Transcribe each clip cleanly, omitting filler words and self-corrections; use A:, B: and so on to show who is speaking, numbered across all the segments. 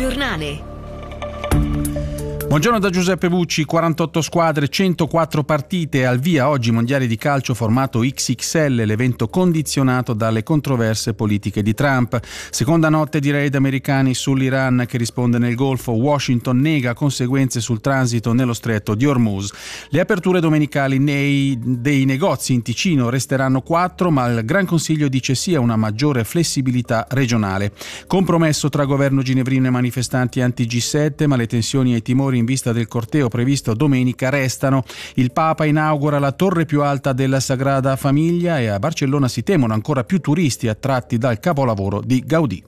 A: Giornale.
B: Buongiorno da Giuseppe Bucci. 48 squadre, 104 partite, al via oggi mondiali di calcio formato XXL, l'evento condizionato dalle controverse politiche di Trump. Seconda notte di raid americani sull'Iran che risponde nel Golfo. Washington nega conseguenze sul transito nello stretto di Hormuz. Le aperture domenicali dei negozi in Ticino resteranno 4, ma il Gran Consiglio dice sì a una maggiore flessibilità regionale. Compromesso tra governo ginevrino e manifestanti anti-G7, ma le tensioni e i timori in vista del corteo previsto domenica restano. Il Papa inaugura la torre più alta della Sagrada Famiglia e a Barcellona si temono ancora più turisti attratti dal capolavoro di Gaudì.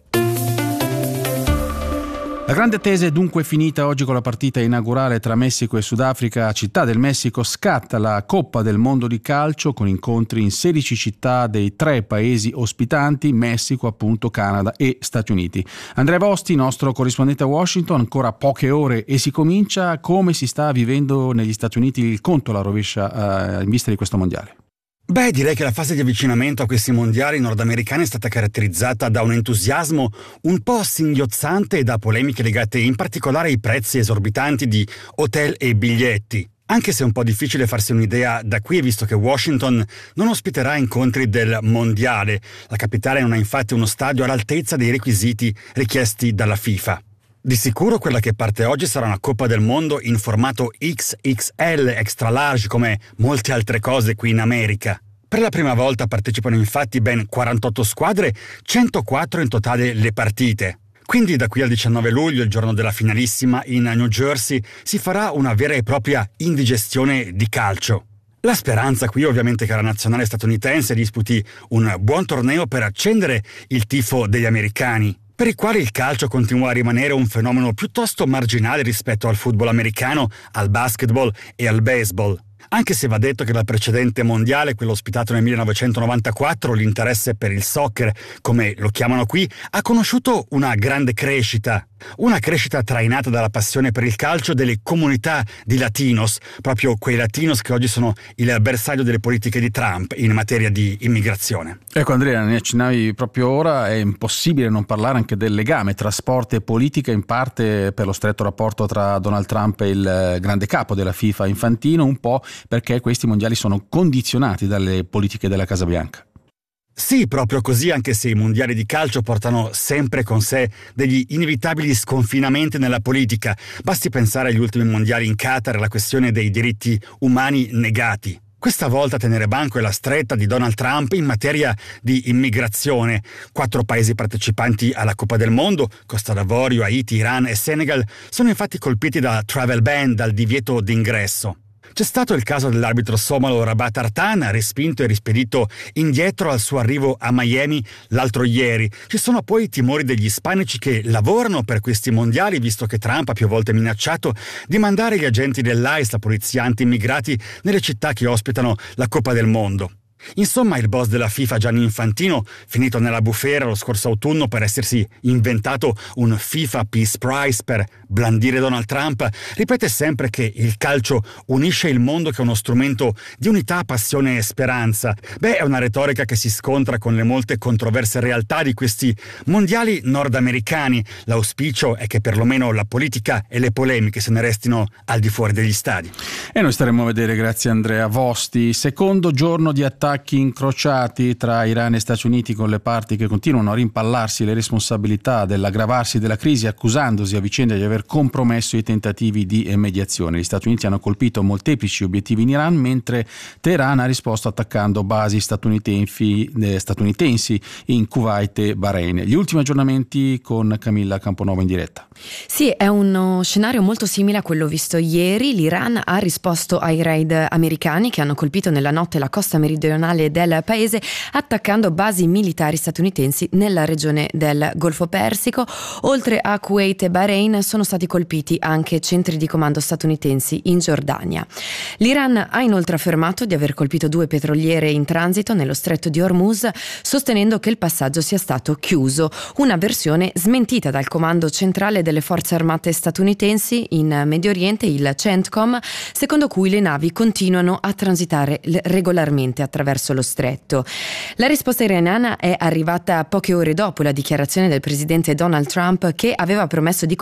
B: La grande attesa è dunque finita oggi con la partita inaugurale tra Messico e Sudafrica. A Città del Messico scatta la Coppa del Mondo di calcio con incontri in 16 città dei 3 paesi ospitanti, Messico, appunto, Canada e Stati Uniti. Andrea Vosti, nostro corrispondente a Washington, ancora poche ore e si comincia. Come si sta vivendo negli Stati Uniti il conto alla rovescia in vista di questo mondiale?
C: Direi che la fase di avvicinamento a questi mondiali nordamericani è stata caratterizzata da un entusiasmo un po' singhiozzante e da polemiche legate in particolare ai prezzi esorbitanti di hotel e biglietti. Anche se è un po' difficile farsi un'idea da qui, visto che Washington non ospiterà incontri del mondiale. La capitale non ha infatti uno stadio all'altezza dei requisiti richiesti dalla FIFA. Di sicuro quella che parte oggi sarà una Coppa del Mondo in formato XXL, extra large, come molte altre cose qui in America. Per la prima volta partecipano infatti ben 48 squadre, 104 in totale le partite. Quindi da qui al 19 luglio, il giorno della finalissima in New Jersey, si farà una vera e propria indigestione di calcio. La speranza qui ovviamente che la nazionale statunitense disputi un buon torneo per accendere il tifo degli americani, per i quali il calcio continua a rimanere un fenomeno piuttosto marginale rispetto al football americano, al basketball e al baseball. Anche se va detto che dal precedente mondiale, quello ospitato nel 1994, l'interesse per il soccer, come lo chiamano qui, ha conosciuto una grande crescita. Una crescita trainata dalla passione per il calcio delle comunità di latinos, proprio quei latinos che oggi sono il bersaglio delle politiche di Trump in materia di immigrazione.
B: Ecco Andrea, ne accennavi proprio ora, è impossibile non parlare anche del legame tra sport e politica, in parte per lo stretto rapporto tra Donald Trump e il grande capo della FIFA Infantino, un po' perché questi mondiali sono condizionati dalle politiche della Casa Bianca.
C: Sì, proprio così, anche se i mondiali di calcio portano sempre con sé degli inevitabili sconfinamenti nella politica. Basti pensare agli ultimi mondiali in Qatar e alla questione dei diritti umani negati. Questa volta tenere banco è la stretta di Donald Trump in materia di immigrazione. 4 paesi partecipanti alla Coppa del Mondo, Costa d'Avorio, Haiti, Iran e Senegal, sono infatti colpiti da travel ban, dal divieto d'ingresso. C'è stato il caso dell'arbitro somalo Rabat Artan, respinto e rispedito indietro al suo arrivo a Miami l'altro ieri. Ci sono poi i timori degli ispanici che lavorano per questi mondiali, visto che Trump ha più volte minacciato di mandare gli agenti dell'ICE, la polizia anti-immigrati, nelle città che ospitano la Coppa del Mondo. Insomma, il boss della FIFA Gianni Infantino, finito nella bufera lo scorso autunno per essersi inventato un FIFA Peace Prize per blandire Donald Trump, ripete sempre che il calcio unisce il mondo, che è uno strumento di unità, passione e speranza. È una retorica che si scontra con le molte controverse realtà di questi mondiali nordamericani. L'auspicio è che perlomeno la politica e le polemiche se ne restino al di fuori degli stadi.
B: E noi staremo a vedere, grazie Andrea Vosti. Secondo giorno di attacchi incrociati tra Iran e Stati Uniti, con le parti che continuano a rimpallarsi le responsabilità dell'aggravarsi della crisi, accusandosi a vicenda di aver compromesso i tentativi di mediazione. Gli Stati Uniti hanno colpito molteplici obiettivi in Iran, mentre Teheran ha risposto attaccando basi statunitensi in Kuwait e Bahrain. Gli ultimi aggiornamenti con Camilla Camponova in diretta.
D: Sì, è uno scenario molto simile a quello visto ieri. L'Iran ha risposto ai raid americani che hanno colpito nella notte la costa meridionale del paese, attaccando basi militari statunitensi nella regione del Golfo Persico. Oltre a Kuwait e Bahrain sono stati colpiti anche centri di comando statunitensi in Giordania. L'Iran ha inoltre affermato di aver colpito 2 petroliere in transito nello stretto di Hormuz, sostenendo che il passaggio sia stato chiuso, una versione smentita dal comando centrale delle forze armate statunitensi in Medio Oriente, il CENTCOM, secondo cui le navi continuano a transitare regolarmente attraverso lo stretto. La risposta iraniana è arrivata poche ore dopo la dichiarazione del presidente Donald Trump, che aveva promesso di